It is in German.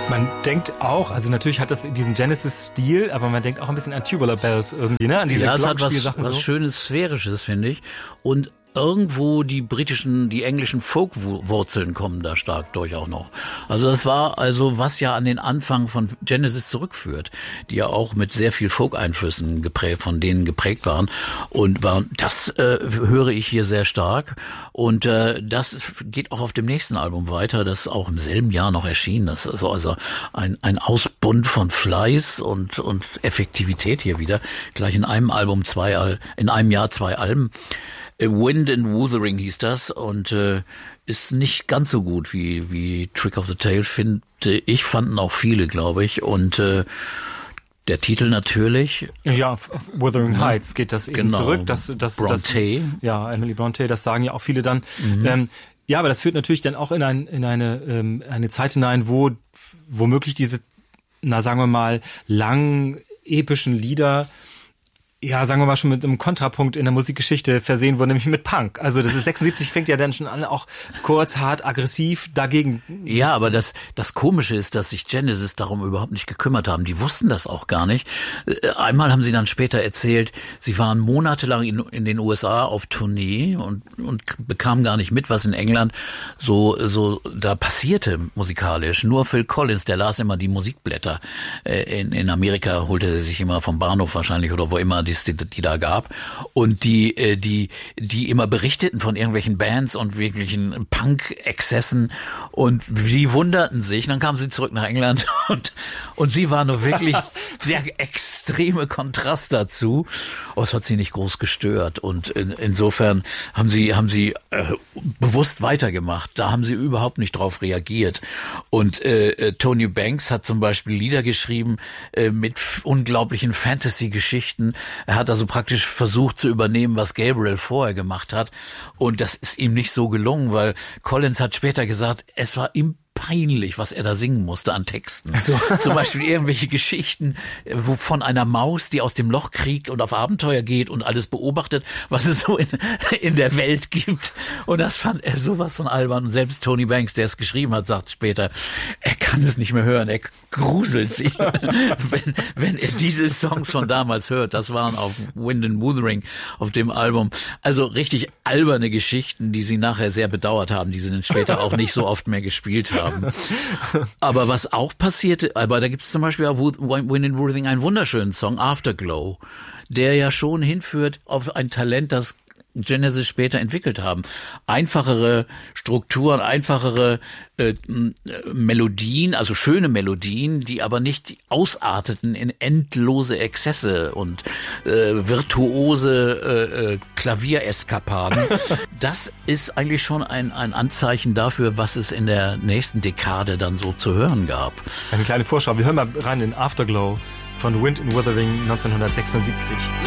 Man denkt auch, also natürlich hat das diesen Genesis-Stil, aber man denkt auch ein bisschen an Tubular Bells irgendwie, ne? An diese ja, es hat Glockenspielsachen was so. Schönes, Sphärisches, finde ich. Und irgendwo die englischen Folk-Wurzeln kommen da stark durch auch noch. Also das war was ja an den Anfang von Genesis zurückführt, die ja auch mit sehr viel Folk-Einflüssen geprägt waren. Und das höre ich hier sehr stark. Und das geht auch auf dem nächsten Album weiter, das auch im selben Jahr noch erschienen ist. Also ein Ausbund von Fleiß und Effektivität hier wieder. Gleich in einem Jahr zwei Alben. Wind and Wuthering hieß das und ist nicht ganz so gut wie Trick of the Tail, fanden auch viele, glaube ich. Und der Titel natürlich. Ja, auf Wuthering Heights geht das eben zurück. Das Bronte. Ja, Emily Bronte, das sagen ja auch viele dann. Ja, aber das führt natürlich dann auch in eine Zeit hinein, wo womöglich diese, sagen wir mal, langen epischen Lieder, ja, sagen wir mal, schon mit einem Kontrapunkt in der Musikgeschichte versehen wurde, nämlich mit Punk. Also das ist 76, fängt ja dann schon an, auch kurz, hart, aggressiv dagegen. Ja, aber das Komische ist, dass sich Genesis darum überhaupt nicht gekümmert haben. Die wussten das auch gar nicht. Einmal haben sie dann später erzählt, sie waren monatelang in den USA auf Tournee und bekamen gar nicht mit, was in England so da passierte musikalisch. Nur Phil Collins, der las immer die Musikblätter. In Amerika holte er sich immer vom Bahnhof wahrscheinlich oder wo immer die da gab und die immer berichteten von irgendwelchen Bands und wirklichen Punk-Exzessen und sie wunderten sich, dann kamen sie zurück nach England und sie war nur wirklich der extreme Kontrast dazu. Aber es hat sie nicht groß gestört und insofern haben sie bewusst weitergemacht. Da haben sie überhaupt nicht drauf reagiert. Und Tony Banks hat zum Beispiel Lieder geschrieben mit unglaublichen Fantasy-Geschichten. Er hat also praktisch versucht zu übernehmen, was Gabriel vorher gemacht hat. Und das ist ihm nicht so gelungen, weil Collins hat später gesagt, es war ihm peinlich, was er da singen musste an Texten. So. Zum Beispiel irgendwelche Geschichten von einer Maus, die aus dem Loch kriegt und auf Abenteuer geht und alles beobachtet, was es so in der Welt gibt. Und das fand er sowas von albern. Und selbst Tony Banks, der es geschrieben hat, sagt später, er kann es nicht mehr hören, er gruselt sich, wenn er diese Songs von damals hört. Das waren auf Wind and Wuthering auf dem Album. Also richtig alberne Geschichten, die sie nachher sehr bedauert haben, die sie dann später auch nicht so oft mehr gespielt haben. Aber was auch passierte, aber da gibt es zum Beispiel auf Wind and Wuthering einen wunderschönen Song, Afterglow, der ja schon hinführt auf ein Talent, das Genesis später entwickelt haben. Einfachere Strukturen, einfachere Melodien, also schöne Melodien, die aber nicht ausarteten in endlose Exzesse und virtuose Klaviereskapaden. Das ist eigentlich schon ein Anzeichen dafür, was es in der nächsten Dekade dann so zu hören gab. Eine kleine Vorschau. Wir hören mal rein in Afterglow von Wind and Wuthering 1976.